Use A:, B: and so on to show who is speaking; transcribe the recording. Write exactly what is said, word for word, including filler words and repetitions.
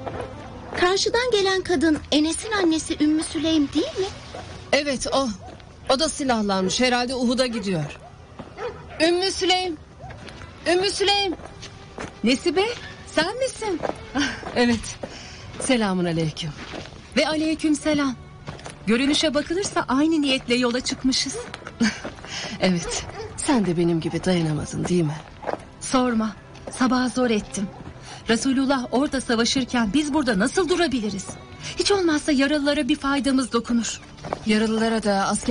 A: Karşıdan gelen kadın Enes'in annesi Ümmü Süleym değil mi?
B: Evet o. O da silahlanmış, herhalde Uhud'a gidiyor. Ümmü Süleym. Ümmü Süleym.
C: Nesibe, sen misin?
B: Evet. Selamun aleyküm.
C: Ve aleyküm selam. Görünüşe bakılırsa aynı niyetle yola çıkmışız.
B: Evet. Sen de benim gibi dayanamadın değil mi?
C: Sorma. Sabah zor ettim. Resulullah orada savaşırken biz burada nasıl durabiliriz? Hiç olmazsa yaralılara bir faydamız dokunur.
B: Yaralılara da asker